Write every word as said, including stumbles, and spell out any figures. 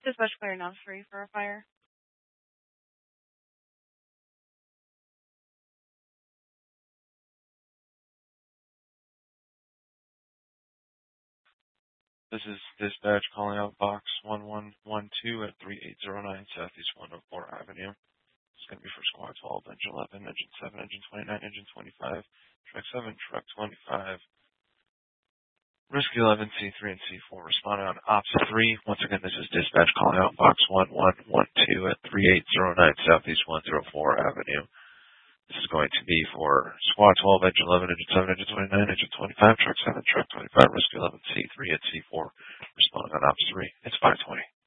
Dispatch clear now three for a fire. This is dispatch calling out box one one one two at three eight zero nine Southeast one oh four Avenue. It's going to be for squad twelve, engine eleven, engine seven, engine twenty-nine, engine twenty-five, truck seven, truck twenty-five, risk eleven, C three, and C four. Respond on ops three. Once again, this is dispatch calling out box one one one two at three eight zero nine Southeast one oh four Avenue. This is going to be for squad twelve, engine eleven, engine seven, engine twenty-nine, engine twenty-five, truck seven, truck twenty-five, risk eleven, C three, and C four. Responding on ops three. It's five twenty.